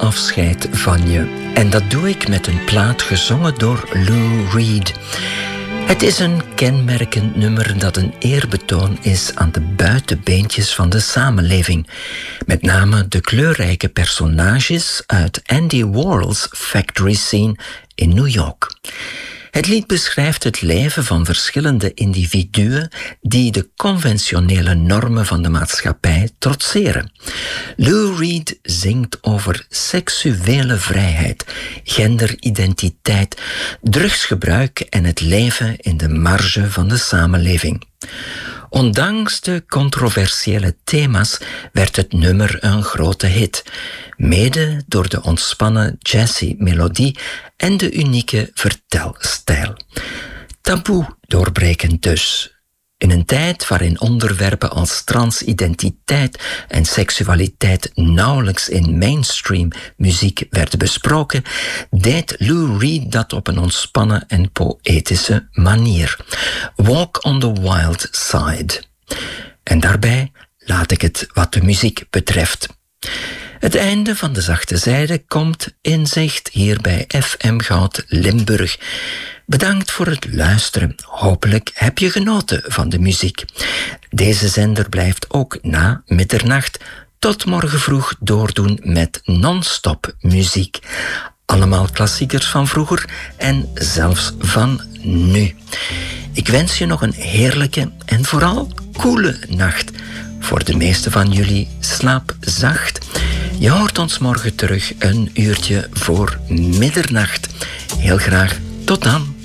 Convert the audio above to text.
afscheid van je. En dat doe ik met een plaat gezongen door Lou Reed. Het is een kenmerkend nummer dat een eerbetoon is aan de buitenbeentjes van de samenleving. Met name de kleurrijke personages uit Andy Warhol's Factory Scene in New York. Het lied beschrijft het leven van verschillende individuen die de conventionele normen van de maatschappij trotseren. Lou Reed zingt over seksuele vrijheid, genderidentiteit, drugsgebruik en het leven in de marge van de samenleving. Ondanks de controversiële thema's werd het nummer een grote hit, mede door de ontspannen jazzy melodie en de unieke vertelstijl. Taboe doorbrekend dus. In een tijd waarin onderwerpen als transidentiteit en seksualiteit nauwelijks in mainstream muziek werden besproken, deed Lou Reed dat op een ontspannen en poëtische manier. Walk on the Wild Side. En daarbij laat ik het wat de muziek betreft. Het einde van de zachte zijde komt in zicht hier bij FM Goud Limburg. Bedankt voor het luisteren. Hopelijk heb je genoten van de muziek. Deze zender blijft ook na middernacht tot morgen vroeg doordoen met non-stop muziek. Allemaal klassiekers van vroeger en zelfs van nu. Ik wens je nog een heerlijke en vooral koele nacht. Voor de meeste van jullie slaap zacht. Je hoort ons morgen terug een uurtje voor middernacht. Heel graag tot dan.